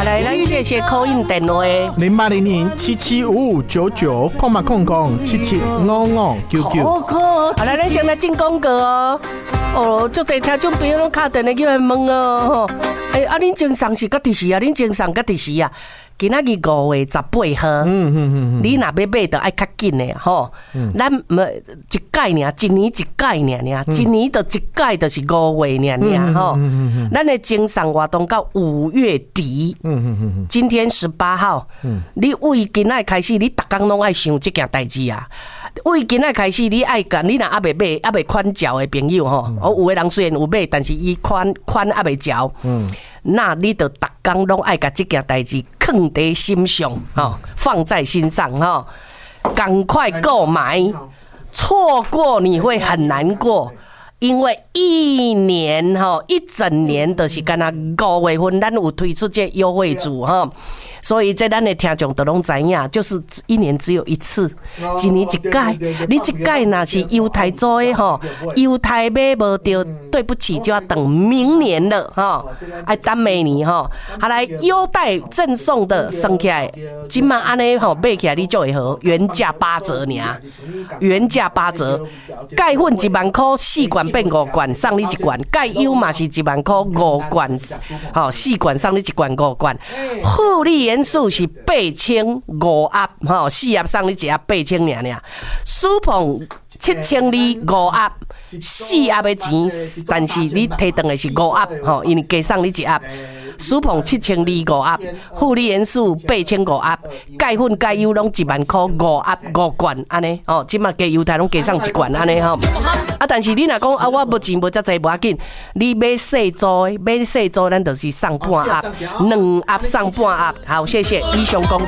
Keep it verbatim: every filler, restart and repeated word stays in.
来，咱谢谢call in电话零八零零七七五五九九空嘛空空七七五五九九。 好来，咱先来进广告哦。哦，足侪听众朋友拢敲电话叫人问哦，吼，哎，啊，恁精神是甲第时啊？恁精神甲第时啊？今仔日五月十八号，嗯嗯嗯，你若要买，就爱较紧的吼。咱唔一届尔，一年一届尔尔，一年就一届就是五月尔尔吼。咱的精神活动到五月底，嗯嗯嗯，今天十八号，你为今仔开始，你逐工拢爱想这件代志啊。为今仔开始，你爱干，你若还未买、还未款缴的朋友吼，我有的人虽然有买，但是伊款款还未缴，嗯，那你就逐工拢爱甲这件代志放在心上，吼，放在心上，吼，赶快购买，错过你会很难过。因为一年哈一整年的是干那五月份，咱有推出这优惠组哈，所以这咱的听众都拢知影，就是一年只有一次，一年一届，你一届那是犹太做的哈，犹太买无到，对不起，就要等明年了哈，爱等明年哈。好来，优待赠送的算起来，今晚安尼吼买起来你就会好，原价八折尔，原价八折，钙粉一万块四罐。变五罐，送你一罐；钙优嘛是一万块五罐，吼四罐送你一罐五罐。护理元素是八千五盒，吼四盒送你一盒八千尔尔。舒碰七千二五盒，四盒的钱，但是你摕回来是五盒，吼因为加送你一盒。舒碰七千二五盒，护理元素八千五盒，钙粉钙优拢一万块五盒五罐，安尼哦，即马加犹太拢加送一罐安尼吼。啊，但是你若讲啊，我无钱无遮济无要紧，你买细组的，买细组咱就是送半盒，两盒送半盒。好，谢谢以上广告。